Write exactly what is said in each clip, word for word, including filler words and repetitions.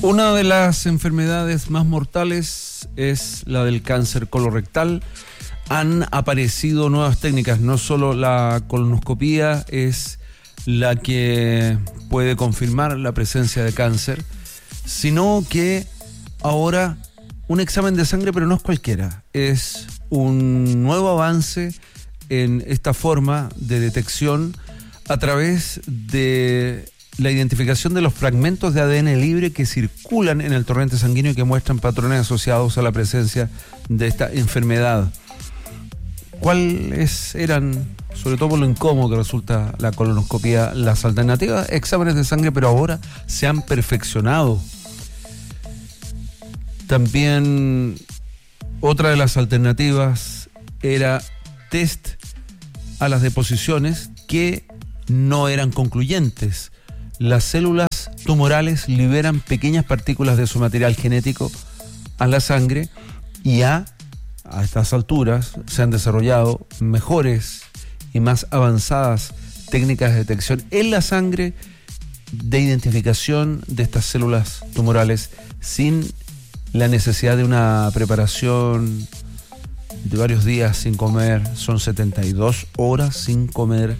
Una de las enfermedades más mortales es la del cáncer colorectal. Han aparecido nuevas técnicas, no solo la colonoscopía es la que puede confirmar la presencia de cáncer, sino que ahora un examen de sangre, pero no es cualquiera, es un nuevo avance en esta forma de detección a través de la identificación de los fragmentos de A D N libre que circulan en el torrente sanguíneo y que muestran patrones asociados a la presencia de esta enfermedad. ¿Cuáles eran, sobre todo por lo incómodo que resulta la colonoscopía, las alternativas? Exámenes de sangre, pero ahora se han perfeccionado. También otra de las alternativas era test a las deposiciones que no eran concluyentes. Las células tumorales liberan pequeñas partículas de su material genético a la sangre y a, a estas alturas se han desarrollado mejores y más avanzadas técnicas de detección en la sangre de identificación de estas células tumorales sin la necesidad de una preparación de varios días sin comer. Son setenta y dos horas sin comer,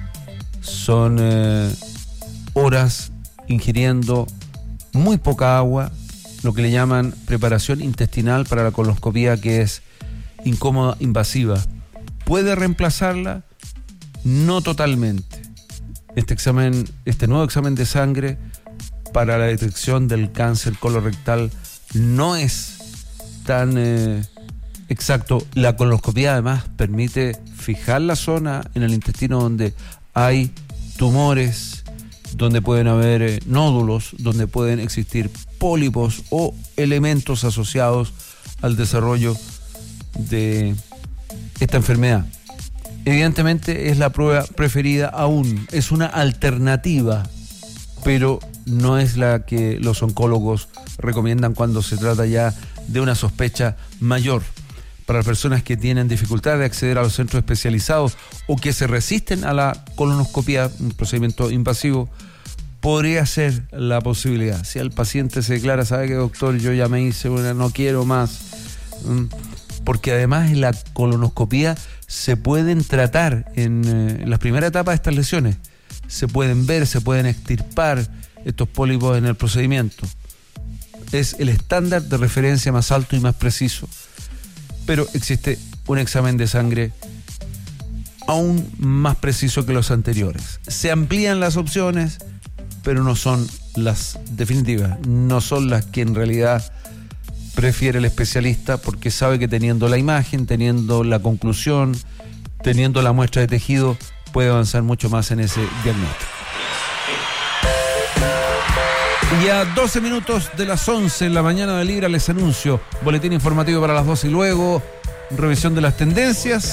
son eh, horas ingiriendo muy poca agua, lo que le llaman preparación intestinal para la colonoscopía, que es incómoda, invasiva. ¿Puede reemplazarla? No totalmente. Este examen, este nuevo examen de sangre para la detección del cáncer colorectal no es tan eh, exacto. La colonoscopía además permite fijar la zona en el intestino donde hay tumores, donde pueden haber eh, nódulos, donde pueden existir pólipos o elementos asociados al desarrollo de esta enfermedad. Evidentemente es la prueba preferida aún, es una alternativa, pero no es la que los oncólogos recomiendan cuando se trata ya de una sospecha mayor. Para las personas que tienen dificultad de acceder a los centros especializados o que se resisten a la colonoscopía, un procedimiento invasivo, podría ser la posibilidad. Si el paciente se declara, ¿sabe qué, doctor? Yo ya me hice una, no quiero más. Porque además en la colonoscopía se pueden tratar en, en la primera etapa de estas lesiones. Se pueden ver, se pueden extirpar estos pólipos en el procedimiento. Es el estándar de referencia más alto y más preciso. Pero existe un examen de sangre aún más preciso que los anteriores. Se amplían las opciones, pero no son las definitivas, no son las que en realidad prefiere el especialista, porque sabe que teniendo la imagen, teniendo la conclusión, teniendo la muestra de tejido, puede avanzar mucho más en ese diagnóstico. Y a doce minutos de las once en la mañana de Libra les anuncio boletín informativo para las doce y luego revisión de las tendencias.